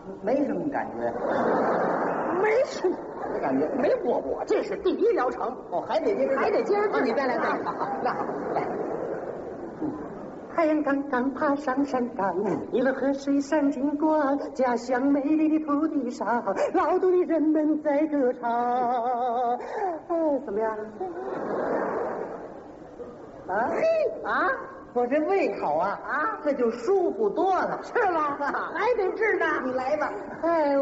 没什么感觉， 没什么感觉没我这是第一疗程。 哦，还得接着治。 你再来。 那好，来。 太阳刚刚爬上山岗，一轮河水闪金光，家乡美丽的土地上，劳动的人们在歌唱。怎么样？ 啊啊！我这胃口啊，这就舒服多了， 是吗？还得治呢。 你来吧。 哎。